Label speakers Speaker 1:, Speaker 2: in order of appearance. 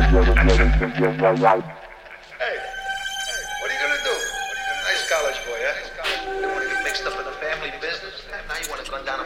Speaker 1: What are you gonna do? Nice college boy, huh? You want to get mixed up in the family business? Now you want to gun down a